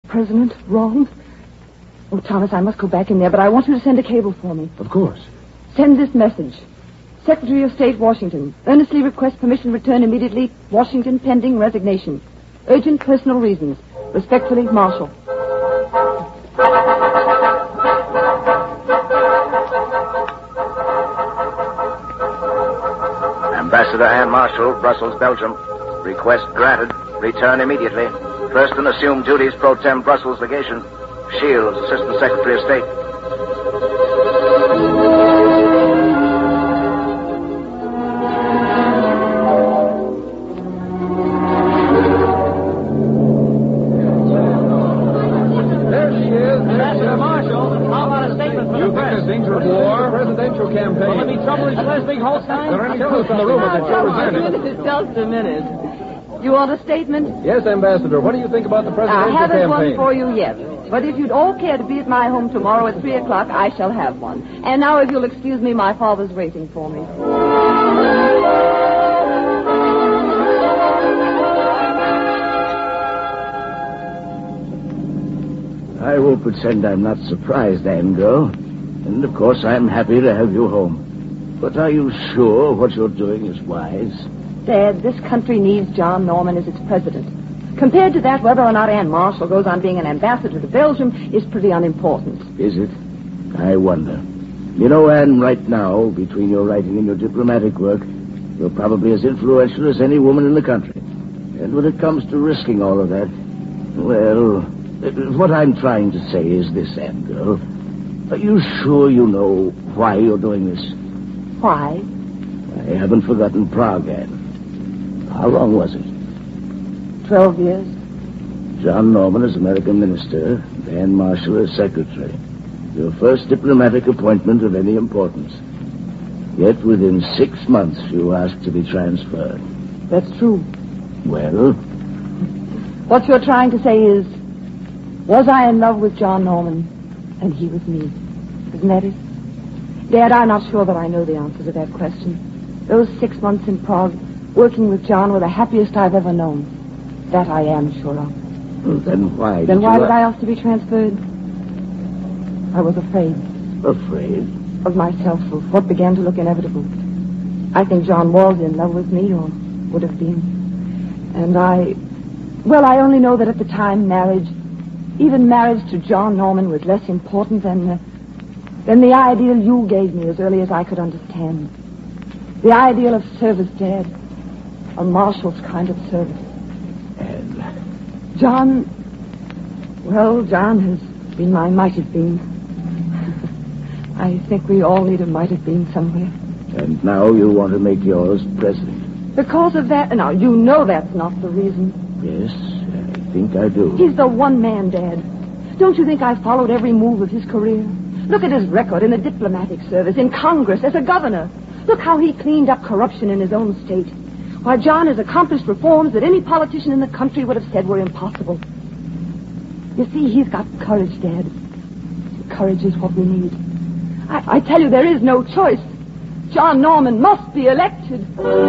President, wrong? Oh, Thomas, I must go back in there, but I want you to send a cable for me. Of course. Send this message. Secretary of State, Washington. Earnestly request permission to return immediately. Washington, pending resignation. Urgent personal reasons. Respectfully, Marshall. Ambassador Anne Marshall, Brussels, Belgium. Request granted. Return immediately. First and assume duties pro tem Brussels legation. Shields, Assistant Secretary of State. There she is. Ambassador Marshall, how about a statement from the press? You think there's danger of war? Presidential campaign. Will there be trouble in Schleswig-Holstein? Are there any troops in the room that you're presenting? Just a minute. You want a statement? Yes, Ambassador. What do you think about the presidential I haven't campaign? one for you yet. But if you'd all care to be at my home tomorrow at 3 o'clock, I shall have one. And now, if you'll excuse me, my father's waiting for me. I will pretend I'm not surprised, Anne girl. And, of course, I'm happy to have you home. But are you sure what you're doing is wise? Dad, this country needs John Norman as its president. Compared to that, whether or not Anne Marshall goes on being an ambassador to Belgium is pretty unimportant. Is it? I wonder. You know, Anne, right now, between your writing and your diplomatic work, you're probably as influential as any woman in the country. And when it comes to risking all of that, well, what I'm trying to say is this, Anne girl. Are you sure you know why you're doing this? Why? I haven't forgotten Prague, Anne. How long was it? 12 years. John Norman as American minister, Anne Marshall as secretary. Your first diplomatic appointment of any importance. Yet within 6 months you asked to be transferred. That's true. Well? What you're trying to say is, was I in love with John Norman and he with me? Isn't that it? Dad, I'm not sure that I know the answer to that question. Those 6 months in Prague, working with John, were the happiest I've ever known. That I am sure of. Well, then why did I ask to be transferred? I was afraid. Afraid? Of myself, of what began to look inevitable. I think John was in love with me, or would have been. And I only know that at the time marriage, even marriage to John Norman, was less important than the ideal you gave me as early as I could understand. The ideal of service, Dad. A marshal's kind of service. John has been my might have been. I think we all need a might have been somewhere. And now you want to make yours president? Because of that? Now, you know that's not the reason. Yes, I think I do. He's the one man, Dad. Don't you think I followed every move of his career? Look at his record in the diplomatic service, in Congress, as a governor. Look how he cleaned up corruption in his own state. Why, John has accomplished reforms that any politician in the country would have said were impossible. You see, he's got courage, Dad. Courage is what we need. I tell you, there is no choice. John Norman must be elected.